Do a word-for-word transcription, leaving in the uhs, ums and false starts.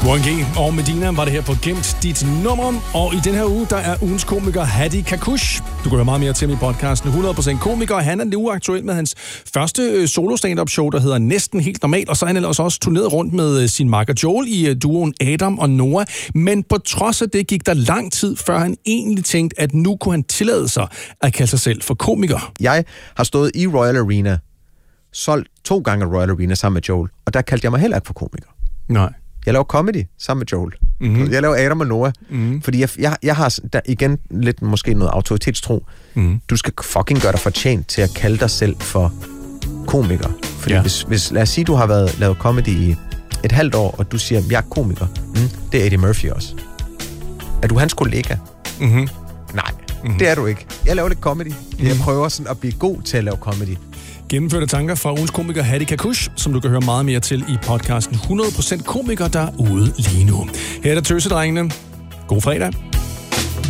Warren G og Medina var det her på Gemt dit nummer. Og i den her uge, der er ugens komiker Hadi Kakush. Du kan høre meget mere til ham i podcasten hundrede procent komiker. Han er nu aktuel med hans første solo stand-up show, der hedder Næsten Helt Normalt. Og så er han ellers også turneret rundt med sin makker Joel i duoen Adam og Noah. Men på trods af det gik der lang tid, før han egentlig tænkte, at nu kunne han tillade sig at kalde sig selv for komiker. Jeg har stået i Royal Arena, solgt to gange Royal Arena sammen med Joel, og der kaldte jeg mig heller ikke for komiker. Nej. Jeg laver comedy sammen med Joel. Mm-hmm. Jeg laver Adam og Noah. Mm-hmm. Fordi jeg, jeg, jeg har der, igen lidt måske noget autoritetstro. Mm-hmm. Du skal fucking gøre dig fortjent til at kalde dig selv for komiker. Fordi ja. hvis, hvis, lad os sige, du har været lavet comedy i et halvt år, og du siger, jeg er komiker. Mm, det er Eddie Murphy også. Er du hans kollega? Mm-hmm. Nej, mm-hmm. det er du ikke. Jeg laver lidt comedy. Mm-hmm. Jeg prøver sådan at blive god til at lave comedy. Gennemførte tanker fra ugens komiker Hadi Kakush, som du kan høre meget mere til i podcasten hundrede procent komiker derude lige nu. Her er der Tøsedrengene. God fredag.